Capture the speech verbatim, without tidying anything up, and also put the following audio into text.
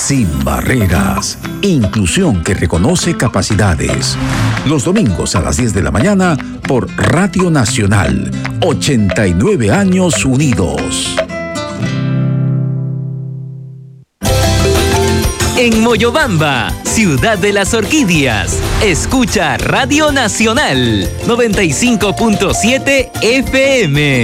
sin barreras. Inclusión que reconoce capacidades. Los domingos a las diez de la mañana por Radio Nacional. ochenta y nueve años unidos. En Moyobamba, ciudad de las orquídeas, escucha Radio Nacional noventa y cinco punto siete F M.